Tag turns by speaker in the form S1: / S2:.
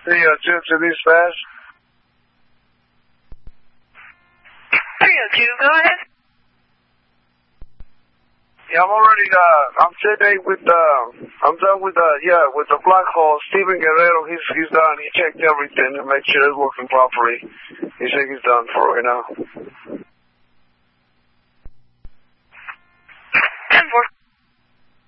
S1: to dispatch.
S2: 302, go ahead.
S1: Yeah, I'm today I'm done with the black hole. Steven Guerrero, he's done. He checked everything to make sure it's working properly. He said he's done for right now.